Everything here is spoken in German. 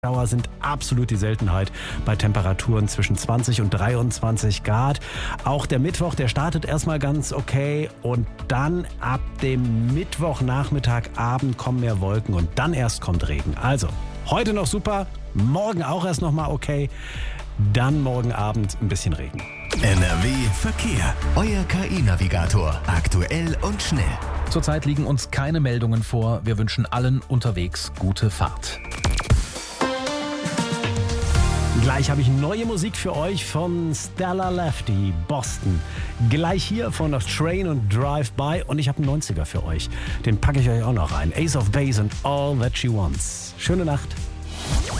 Schauer sind absolut die Seltenheit bei Temperaturen zwischen 20 und 23 Grad. Auch der Mittwoch, der startet erstmal ganz okay und dann ab dem Mittwochnachmittag, Abend kommen mehr Wolken und dann erst kommt Regen. Also, heute noch super, morgen auch erst nochmal okay, dann morgen Abend ein bisschen Regen. NRW Verkehr. Euer KI-Navigator. Aktuell und schnell. Zurzeit liegen uns keine Meldungen vor. Wir wünschen allen unterwegs gute Fahrt. Gleich habe ich neue Musik für euch von Stella Lefty, Boston. Gleich hier von Train und Drive By und ich habe einen 90er für euch. Den packe ich euch auch noch rein. Ace of Base and All That She Wants. Schöne Nacht.